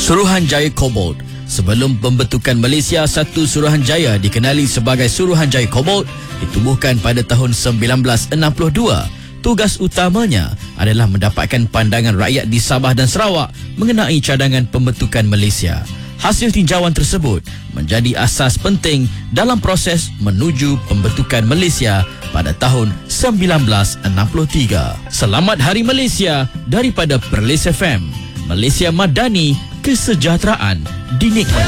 Suruhanjaya Cobalt. Sebelum pembentukan Malaysia, satu Suruhanjaya dikenali sebagai Suruhanjaya Cobalt ditubuhkan pada tahun 1962. Tugas utamanya adalah mendapatkan pandangan rakyat di Sabah dan Sarawak mengenai cadangan pembentukan Malaysia. Hasil tinjauan tersebut menjadi asas penting dalam proses menuju pembentukan Malaysia pada tahun 1963. Selamat Hari Malaysia daripada Perlis FM. Malaysia Madani, kesejahteraan dinikmati.